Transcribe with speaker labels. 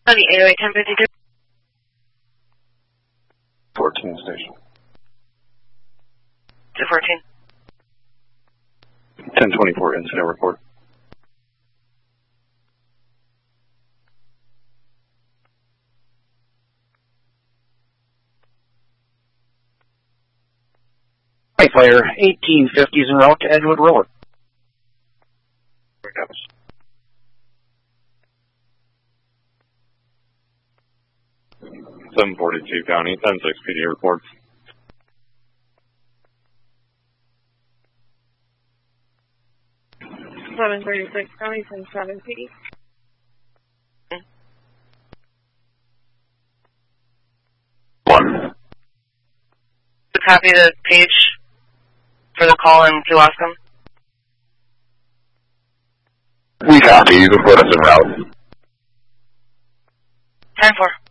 Speaker 1: On the 808 1052.
Speaker 2: 14 station.
Speaker 1: 214.
Speaker 2: 1024 incident report.
Speaker 3: Hi, Fire 1850s en route to Edgewood Road.
Speaker 2: 742 County, 10-6 PD reports.
Speaker 1: Seven 36 County, 10-7 PD.
Speaker 2: One.
Speaker 1: Copy the page for the call in Kewaskum.
Speaker 2: We copy. You can put us en route.
Speaker 1: 10-4.